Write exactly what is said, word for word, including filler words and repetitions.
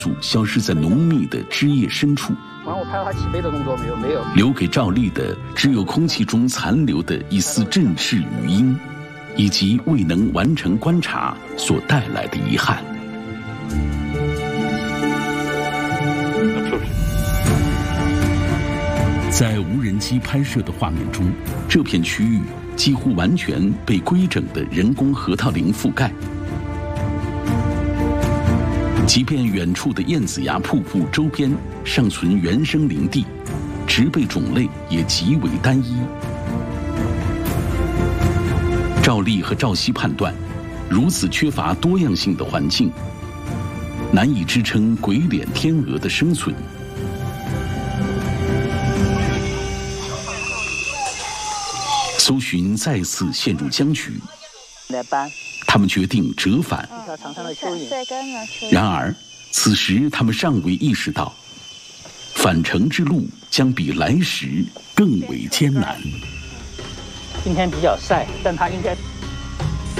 素消失在浓密的枝叶深处。 完，我拍到他起飞的动作没有？没有。 留给赵丽的只有空气中残留的一丝振翅余音，以及未能完成观察所带来的遗憾。在无人机拍摄的画面中，这片区域几乎完全被规整的人工核桃林覆盖。即便远处的燕子崖瀑布周边尚存原生林地，植被种类也极为单一。赵丽和赵熙判断，如此缺乏多样性的环境，难以支撑鬼脸天鹅的生存。搜寻再次陷入僵局，他们决定折返。然而，此时他们尚未意识到，返程之路将比来时更为艰难。 今天比较晒，但它应该。